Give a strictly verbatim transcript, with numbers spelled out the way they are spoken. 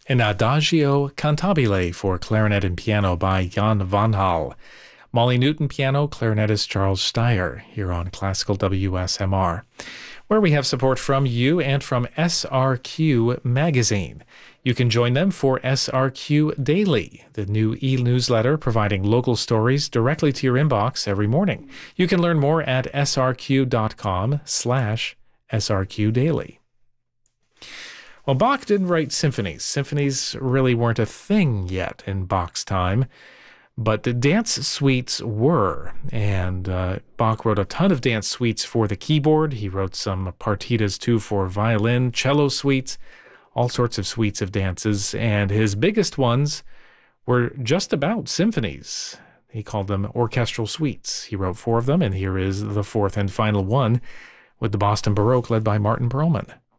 An Adagio Cantabile for clarinet and piano by Jan van Hal. Molly Newton piano, clarinetist Charles Steyer, here on Classical W S M R, where we have support from you and from S R Q Magazine. You can join them for S R Q Daily, the new e-newsletter providing local stories directly to your inbox every morning. You can learn more at srq.com slash SRQ Daily. Well, Bach didn't write symphonies. Symphonies really weren't a thing yet in Bach's time, but the dance suites were. And uh, Bach wrote a ton of dance suites for the keyboard. He wrote some partitas too for violin, cello suites, all sorts of suites of dances. And his biggest ones were just about symphonies. He called them orchestral suites. He wrote four of them, and here is the fourth and final one with the Boston Baroque led by Martin Perlman.